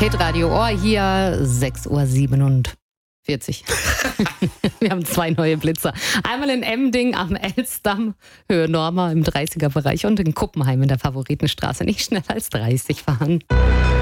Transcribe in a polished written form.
Hitradio Ohr hier, 6.47 Uhr. Wir haben 2 neue Blitzer. Einmal in Emding am Elsdamm, Höhe Norma im 30er-Bereich und in Kuppenheim in der Favoritenstraße. Nicht schneller als 30 fahren.